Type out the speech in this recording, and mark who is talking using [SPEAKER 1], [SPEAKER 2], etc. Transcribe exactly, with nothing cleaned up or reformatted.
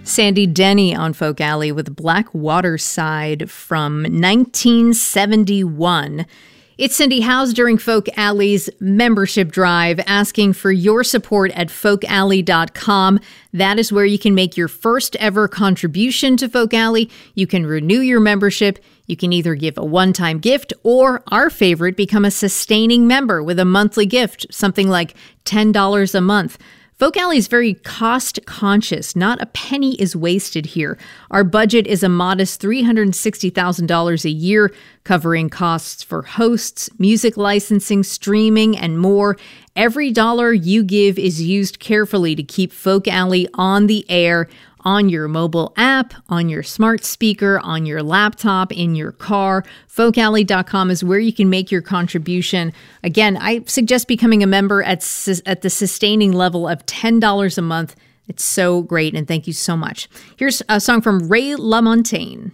[SPEAKER 1] Sandy Denny on Folk Alley with Black Waterside from nineteen seventy-one. It's Cindy Howes during Folk Alley's membership drive, asking for your support at folk alley dot com. That is where you can make your first ever contribution to Folk Alley. You can renew your membership. You can either give a one-time gift or, our favorite, become a sustaining member with a monthly gift, something like ten dollars a month. Folk Alley is very cost-conscious. Not a penny is wasted here. Our budget is a modest three hundred sixty thousand dollars a year, covering costs for hosts, music licensing, streaming, and more. Every dollar you give is used carefully to keep Folk Alley on the air, on your mobile app, on your smart speaker, on your laptop, in your car. folk alley dot com is where you can make your contribution. Again, I suggest becoming a member at su- at the sustaining level of ten dollars a month. It's so great, and thank you so much. Here's a song from Ray LaMontagne.